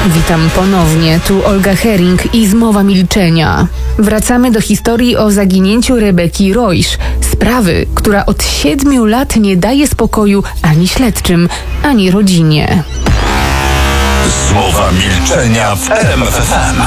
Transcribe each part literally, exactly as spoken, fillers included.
Witam ponownie, tu Olga Hering i Zmowa Milczenia. Wracamy do historii o zaginięciu Rebeki Rojsz, sprawy, która od siedmiu lat nie daje spokoju ani śledczym, ani rodzinie. Zmowa Milczenia w R M F F M.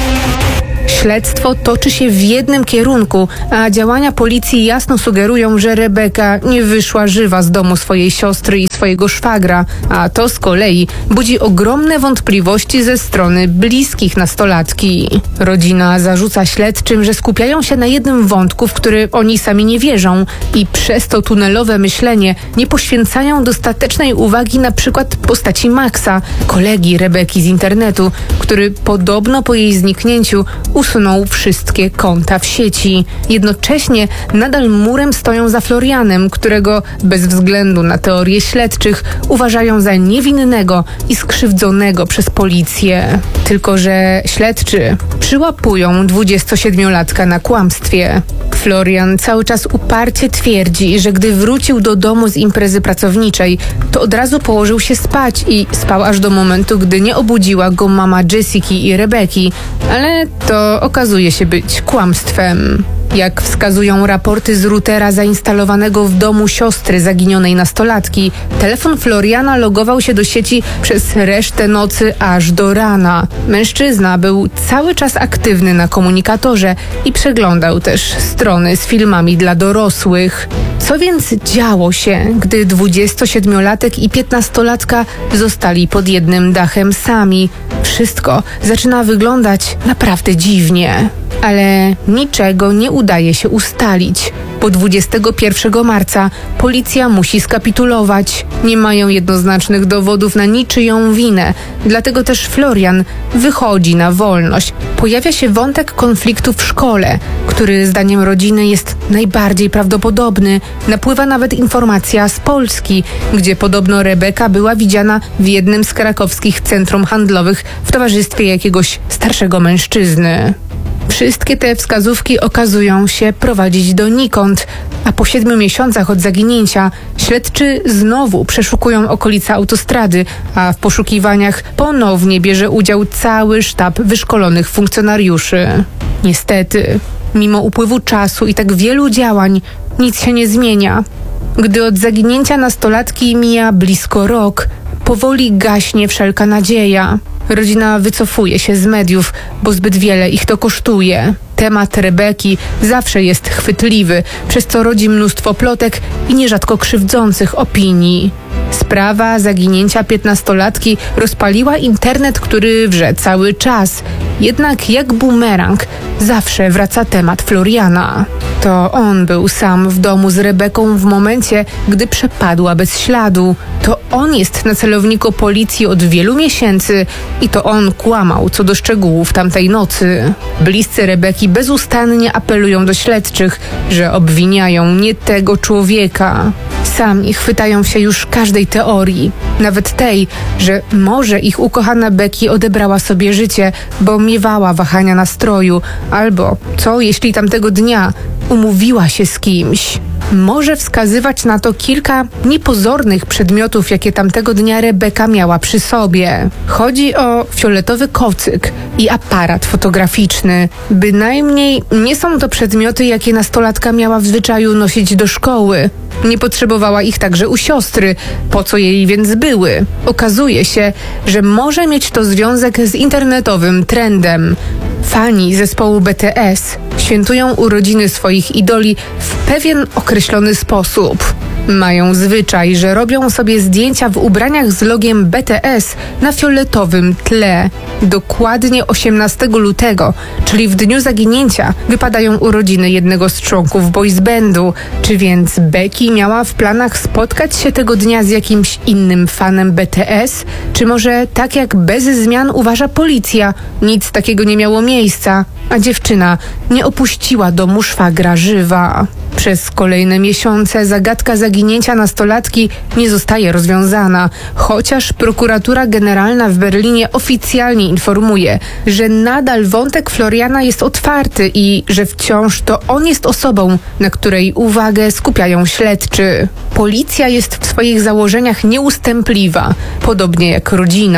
Śledztwo toczy się w jednym kierunku, a działania policji jasno sugerują, że Rebeka nie wyszła żywa z domu swojej siostry i swojego szwagra, a to z kolei budzi ogromne wątpliwości ze strony bliskich nastolatki. Rodzina zarzuca śledczym, że skupiają się na jednym wątku, w który oni sami nie wierzą i przez to tunelowe myślenie nie poświęcają dostatecznej uwagi na przykład postaci Maxa, kolegi Rebeki z internetu, który podobno po jej zniknięciu usunął wszystkie konta w sieci. Jednocześnie nadal murem stoją za Florianem, którego bez względu na teorie śledczych uważają za niewinnego i skrzywdzonego przez policję. Tylko że śledczy przyłapują dwudziestosiedmiolatka na kłamstwie. Florian cały czas uparcie twierdzi, że gdy wrócił do domu z imprezy pracowniczej, to od razu położył się spać i spał aż do momentu, gdy nie obudziła go mama Jessiki i Rebeki, ale to okazuje się być kłamstwem. Jak wskazują raporty z routera zainstalowanego w domu siostry zaginionej nastolatki, telefon Floriana logował się do sieci przez resztę nocy aż do rana. Mężczyzna był cały czas aktywny na komunikatorze i przeglądał też strony z filmami dla dorosłych. Co więc działo się, gdy dwudziestosiedmiolatek i piętnastolatka zostali pod jednym dachem sami? Wszystko zaczyna wyglądać naprawdę dziwnie. Ale niczego nie udaje się ustalić. Po dwudziestego pierwszego marca policja musi skapitulować. Nie mają jednoznacznych dowodów na niczyją winę, dlatego też Florian wychodzi na wolność. Pojawia się wątek konfliktu w szkole, który zdaniem rodziny jest najbardziej prawdopodobny. Napływa nawet informacja z Polski, gdzie podobno Rebeka była widziana w jednym z krakowskich centrum handlowych w towarzystwie jakiegoś starszego mężczyzny. Wszystkie te wskazówki okazują się prowadzić donikąd, a po siedmiu miesiącach od zaginięcia śledczy znowu przeszukują okolice autostrady, a w poszukiwaniach ponownie bierze udział cały sztab wyszkolonych funkcjonariuszy. Niestety, mimo upływu czasu i tak wielu działań, nic się nie zmienia. Gdy od zaginięcia nastolatki mija blisko rok, powoli gaśnie wszelka nadzieja. Rodzina wycofuje się z mediów, bo zbyt wiele ich to kosztuje. Temat Rebeki zawsze jest chwytliwy, przez co rodzi mnóstwo plotek i nierzadko krzywdzących opinii. Sprawa zaginięcia piętnastolatki rozpaliła internet, który wrze cały czas. Jednak jak bumerang zawsze wraca temat Floriana. To on był sam w domu z Rebeką w momencie, gdy przepadła bez śladu. To on jest na celowniku policji od wielu miesięcy i to on kłamał co do szczegółów tamtej nocy. Bliscy Rebeki bezustannie apelują do śledczych, że obwiniają nie tego człowieka. Sami chwytają się już każdej teorii, nawet tej, że może ich ukochana Becky odebrała sobie życie, bo miewała wahania nastroju, albo co jeśli tamtego dnia umówiła się z kimś. Może wskazywać na to kilka niepozornych przedmiotów, jakie tamtego dnia Rebeka miała przy sobie. Chodzi o fioletowy kocyk i aparat fotograficzny. Bynajmniej nie są to przedmioty, jakie nastolatka miała w zwyczaju nosić do szkoły. Nie potrzebowała ich także u siostry. Po co jej więc były? Okazuje się, że może mieć to związek z internetowym trendem. Fani zespołu B T S świętują urodziny swoich idoli w pewien określony sposób. Mają zwyczaj, że robią sobie zdjęcia w ubraniach z logiem B T S na fioletowym tle. Dokładnie osiemnastego lutego, czyli w dniu zaginięcia, wypadają urodziny jednego z członków boys bandu. Czy więc Becky miała w planach spotkać się tego dnia z jakimś innym fanem B T S? Czy może tak jak bez zmian uważa policja, nic takiego nie miało miejsca, a dziewczyna nie opuściła domu szwagra żywa? Przez kolejne miesiące zagadka zaginięcia nastolatki nie zostaje rozwiązana, chociaż prokuratura generalna w Berlinie oficjalnie informuje, że nadal wątek Floriana jest otwarty i że wciąż to on jest osobą, na której uwagę skupiają śledczy. Policja jest w swoich założeniach nieustępliwa, podobnie jak rodzina, która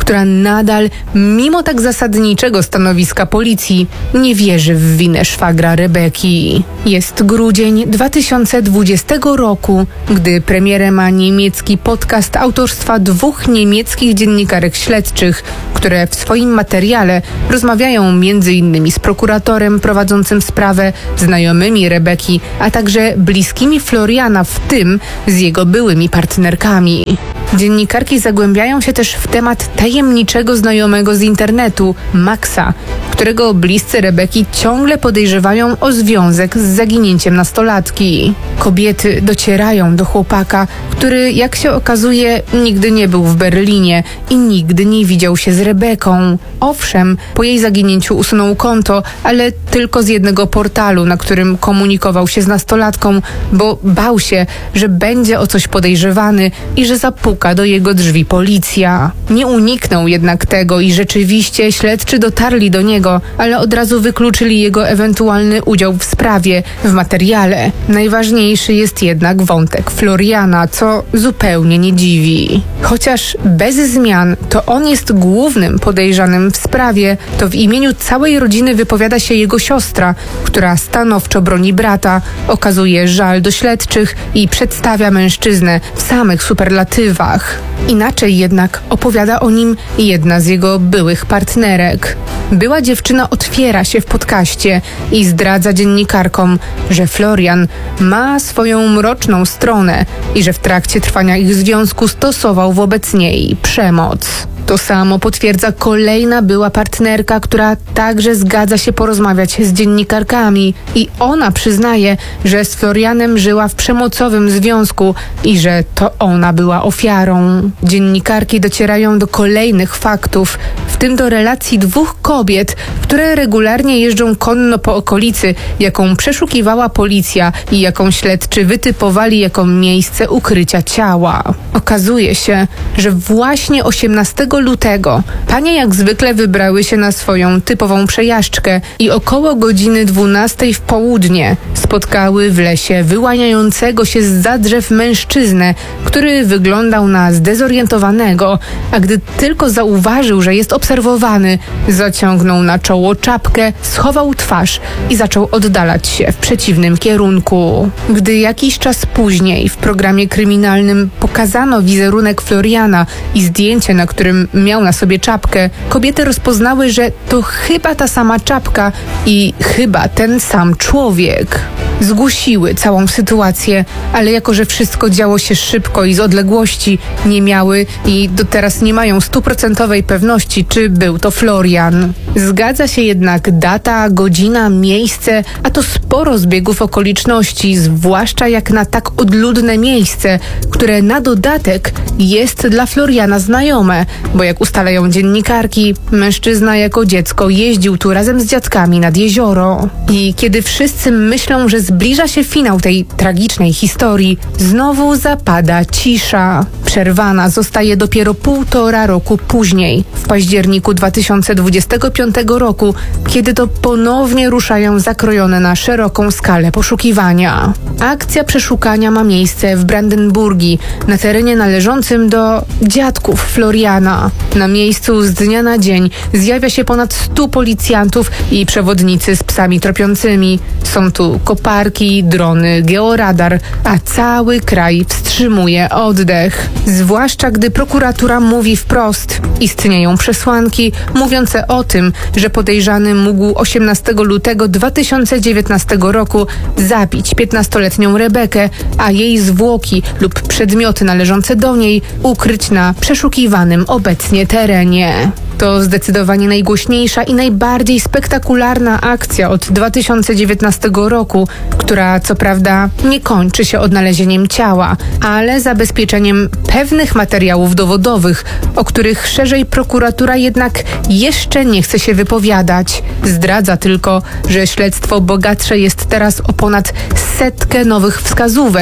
która nadal, mimo tak zasadniczego stanowiska policji, nie wierzy w winę szwagra Rebeki. Jest grudzień dwa tysiące dwudziestego roku, gdy premierę ma niemiecki podcast autorstwa dwóch niemieckich dziennikarek śledczych, które w swoim materiale rozmawiają między innymi z prokuratorem prowadzącym sprawę, znajomymi Rebeki, a także bliskimi Floriana, w tym z jego byłymi partnerkami. Dziennikarki zagłębiają się też w temat tajemniczego znajomego z internetu, Maxa, którego bliscy Rebeki ciągle podejrzewają o związek z zaginięciem nastolatki. Kobiety docierają do chłopaka, który, jak się okazuje, nigdy nie był w Berlinie i nigdy nie widział się z Rebeką. Owszem, po jej zaginięciu usunął konto, ale tylko z jednego portalu, na którym komunikował się z nastolatką, bo bał się, że będzie o coś podejrzewany i że zapuka do jego drzwi policja. Nie uniknął jednak tego i rzeczywiście śledczy dotarli do niego, ale od razu wykluczyli jego ewentualny udział w sprawie, w materiale. Najważniejszy jest jednak wątek Floriana, co zupełnie nie dziwi. Chociaż bez zmian to on jest głównym podejrzanym w sprawie, to w imieniu całej rodziny wypowiada się jego siostra, która stanowczo broni brata, okazuje żal do śledczych i przedstawia mężczyznę w samych superlatywach. Inaczej jednak opowiada o nim jedna z jego byłych partnerek. Była dziewczyna otwiera się w podcaście i zdradza dziennikarkom, że Florian ma swoją mroczną stronę i że w trakcie trwania ich związku stosował wobec niej przemoc. To samo potwierdza kolejna była partnerka, która także zgadza się porozmawiać z dziennikarkami i ona przyznaje, że z Florianem żyła w przemocowym związku i że to ona była ofiarą. Dziennikarki docierają do kolejnych faktów, w tym do relacji dwóch kobiet, które regularnie jeżdżą konno po okolicy, jaką przeszukiwała policja i jaką śledczy wytypowali jako miejsce ukrycia ciała. Okazuje się, że właśnie osiemnastego lutego panie jak zwykle wybrały się na swoją typową przejażdżkę i około godziny dwunastej w południe spotkały w lesie wyłaniającego się zza drzew mężczyznę, który wyglądał na zdezorientowanego, a gdy tylko zauważył, że jest obserwowany, zaciągnął na czoło czapkę, schował twarz i zaczął oddalać się w przeciwnym kierunku. Gdy jakiś czas później w programie kryminalnym pokazano wizerunek Floriana i zdjęcie, na którym miał na sobie czapkę, kobiety rozpoznały, że to chyba ta sama czapka i chyba ten sam człowiek. Zgłosiły całą sytuację, ale jako że wszystko działo się szybko i z odległości, nie miały i do teraz nie mają stuprocentowej pewności, czy był to Florian. Zgadza się jednak data, godzina, miejsce, a to sporo zbiegów okoliczności, zwłaszcza jak na tak odludne miejsce, które na dodatek jest dla Floriana znajome, bo jak ustalają dziennikarki, mężczyzna jako dziecko jeździł tu razem z dziadkami nad jezioro. I kiedy wszyscy myślą, że zbliża się finał tej tragicznej historii, znowu zapada cisza. Przerwana zostaje dopiero półtora roku później, w październiku dwa tysiące dwudziestego piątego roku, kiedy to ponownie ruszają zakrojone na szeroką skalę poszukiwania. Akcja przeszukania ma miejsce w Brandenburgii, na terenie należącym do dziadków Floriana. Na miejscu z dnia na dzień zjawia się ponad stu policjantów i przewodnicy z psami tropiącymi. Są tu koparki, drony, georadar, a cały kraj wstrzymuje oddech. Zwłaszcza gdy prokuratura mówi wprost. Istnieją przesłanki mówiące o tym, że podejrzany mógł osiemnastego lutego dwa tysiące dziewiętnastego roku zabić piętnastoletnią Rebekę, a jej zwłoki lub przedmioty należące do niej ukryć na przeszukiwanym obecnie terenie. To zdecydowanie najgłośniejsza i najbardziej spektakularna akcja od dwa tysiące dziewiętnastego roku, która co prawda nie kończy się odnalezieniem ciała, ale zabezpieczeniem pewnych materiałów dowodowych, o których szerzej prokuratura jednak jeszcze nie chce się wypowiadać. Zdradza tylko, że śledztwo bogatsze jest teraz o ponad setkę nowych wskazówek,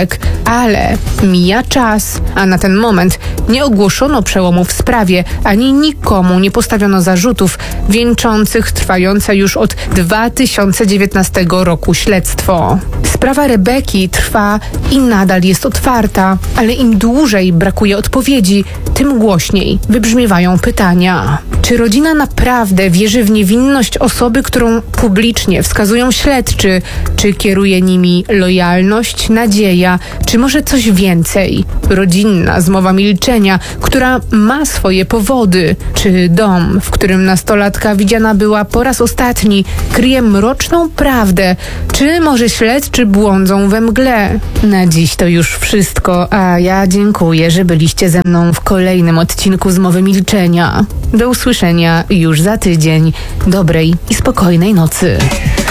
Ale mija czas, a na ten moment nie ogłoszono przełomu w sprawie, ani nikomu nie postawiono zarzutów wieńczących trwające już od dwa tysiące dziewiętnastego roku śledztwo. Sprawa Rebeki trwa i nadal jest otwarta, ale im dłużej brakuje odpowiedzi, tym głośniej wybrzmiewają pytania. Czy rodzina naprawdę wierzy w niewinność osoby, którą publicznie wskazują śledczy? Czy kieruje nimi lojalność, nadzieja, czy może coś więcej? Rodzinna zmowa milczenia, która ma swoje powody. Czy dom, w którym nastolatka widziana była po raz ostatni, kryje mroczną prawdę? Czy może śledczy błądzą we mgle? Na dziś to już wszystko, a ja dziękuję, że byliście ze mną w kolejnym odcinku Zmowy Milczenia. Do usłyszenia już za tydzień. Dobrej i spokojnej nocy.